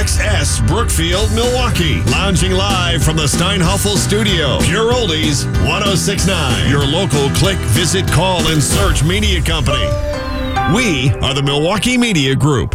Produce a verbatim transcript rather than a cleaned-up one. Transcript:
X S Brookfield, Milwaukee. Lounging live from the Steinhoffel Studio. Pure Oldies, ten sixty-nine. Your local click, visit, call, and search media company. We are the Milwaukee Media Group.